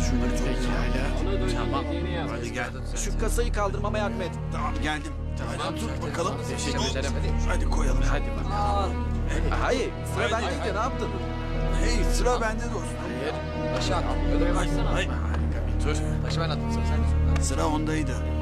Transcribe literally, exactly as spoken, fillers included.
Şunları topla. Tamam. Hadi gel. Şu kasayı kaldırmama yardım et. Tamam geldim. Hadi tut bakalım. Teşekkür ederim. Hadi koyalım. Hadi bakalım. Hayır, sıra bende değil de ne yaptın? Hey sıra bende dostum. Hayır. Taşı at. Ödeme baksana. Hay. Harika bir tur. Taşı ben attım, sıra sen. Sıra ondaydı.